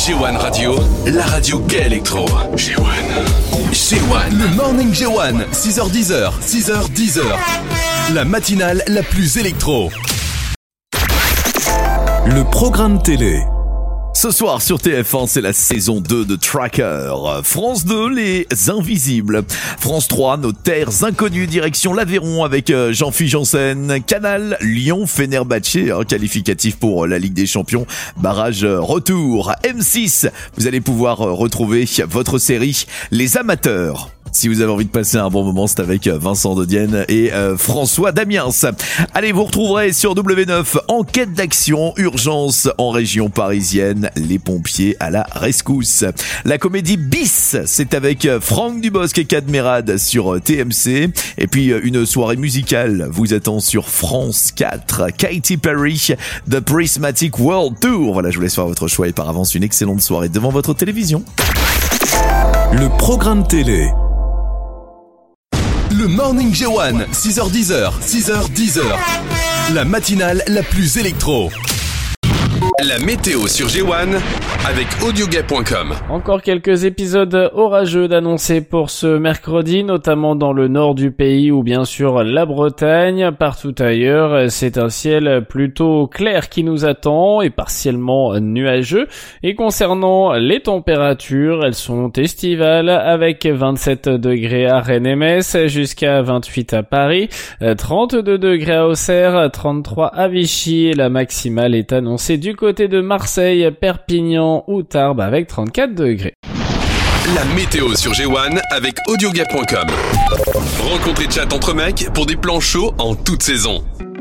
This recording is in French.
G1 Radio, la radio gay électro. G1. Le Morning G1, 6h10, 6h10. La matinale la plus électro. Le programme télé. Ce soir sur TF1, c'est la saison 2 de Tracker. France 2, Les Invisibles. France 3, Nos Terres Inconnues, direction l'Aveyron avec Jean-Philippe Janssen. Canal, Lyon, Fenerbahçe, qualificatif pour la Ligue des Champions. Barrage retour. M6, vous allez pouvoir retrouver votre série Les Amateurs. Si vous avez envie de passer un bon moment, c'est avec Vincent Dedienne et François Damiens. Allez, vous retrouverez sur W9 Enquête d'action, urgence en région parisienne, les pompiers à la rescousse. La comédie Bis, c'est avec Franck Dubosc et Cadmerade sur TMC. Et puis une soirée musicale vous attend sur France 4. Katy Perry, The Prismatic World Tour. Voilà, je vous laisse faire votre choix et par avance une excellente soirée devant votre télévision. Le programme télé. Le Morning G1, 6h10, 6h10. La matinale la plus électro. La météo sur G1 avec audiogay.com. Encore quelques épisodes orageux d'annoncer pour ce mercredi, notamment dans le nord du pays ou bien sûr la Bretagne. Partout ailleurs, c'est un ciel plutôt clair qui nous attend et partiellement nuageux. Et concernant les températures, elles sont estivales avec 27 degrés à Rennes et Metz, jusqu'à 28 à Paris, 32 degrés à Auxerre, 33 à Vichy et la maximale est annoncée du côté de Marseille, Perpignan ou Tarbes avec 34 degrés. La météo sur G1 avec audiogay.com. Rencontre et chat entre mecs pour des plans chauds en toute saison.